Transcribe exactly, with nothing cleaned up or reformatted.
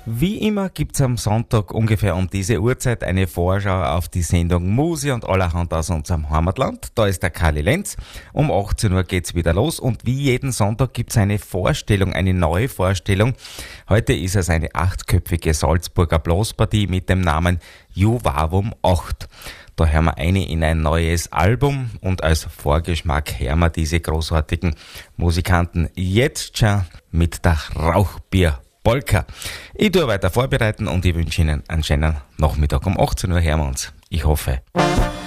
Wie immer gibt's am Sonntag ungefähr um diese Uhrzeit eine Vorschau auf die Sendung Musi und allerhand aus unserem Heimatland. Da ist der Kali Lenz. Um achtzehn Uhr geht's wieder los und wie jeden Sonntag gibt's eine Vorstellung, eine neue Vorstellung. Heute ist es eine achtköpfige Salzburger Blaspartie mit dem Namen Juvavum acht. Da hören wir eine in ein neues Album und als Vorgeschmack hören wir diese großartigen Musikanten jetzt schon mit der Rauchbier Polka. Ich tue weiter vorbereiten und ich wünsche Ihnen einen schönen Nachmittag. Um achtzehn Uhr hören wir uns. Ich hoffe.